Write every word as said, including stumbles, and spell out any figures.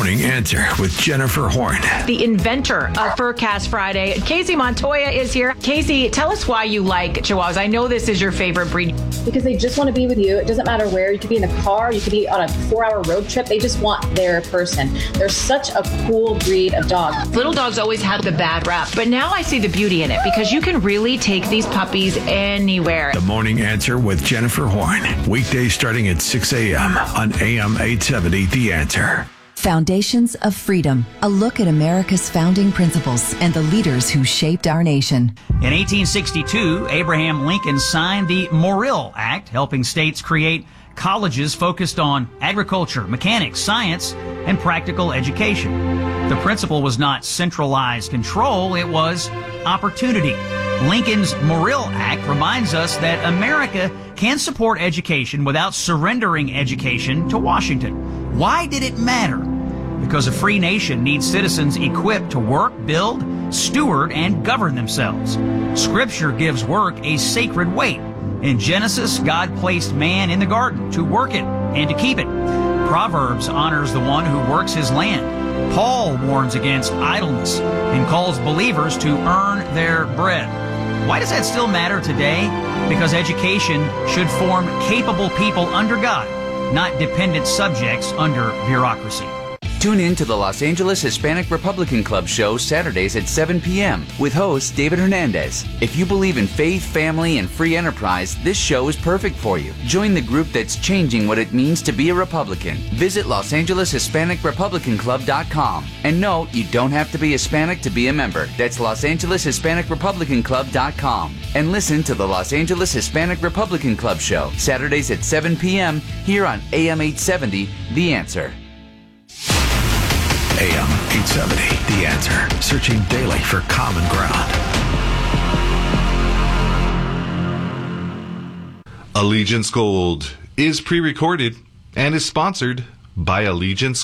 Morning Answer with Jennifer Horn. The inventor of Furcast Friday, Casey Montoya, is here. Casey, tell us why you like Chihuahuas. I know this is your favorite breed. Because they just want to be with you. It doesn't matter where. You could be in a car. You could be on a four-hour road trip. They just want their person. They're such a cool breed of dog. Little dogs always have the bad rap, but now I see the beauty in it because you can really take these puppies anywhere. The Morning Answer with Jennifer Horn. Weekdays starting at six a.m. on A M eight seventy, The Answer. Foundations of Freedom, a look at America's founding principles and the leaders who shaped our nation. In eighteen sixty-two, Abraham Lincoln signed the Morrill Act, helping states create colleges focused on agriculture, mechanics, science, and practical education. The principle was not centralized control, it was opportunity. Lincoln's Morrill Act reminds us that America can support education without surrendering education to Washington. Why did it matter? Because a free nation needs citizens equipped to work, build, steward, and govern themselves. Scripture gives work a sacred weight. In Genesis, God placed man in the garden to work it and to keep it. Proverbs honors the one who works his land. Paul warns against idleness and calls believers to earn their bread. Why does that still matter today? Because education should form capable people under God, not dependent subjects under bureaucracy. Tune in to the Los Angeles Hispanic Republican Club show Saturdays at seven p.m. with host David Hernandez. If you believe in faith, family, and free enterprise, this show is perfect for you. Join the group that's changing what it means to be a Republican. Visit Los Angeles Hispanic Republican Club dot com. And no, you don't have to be Hispanic to be a member. That's Los Angeles Hispanic Republican Club dot com. And listen to the Los Angeles Hispanic Republican Club show Saturdays at seven p.m. here on A M eight seventy, The Answer. A M eight seventy, The Answer. Searching daily for common ground. Allegiance Gold is pre-recorded and is sponsored by Allegiance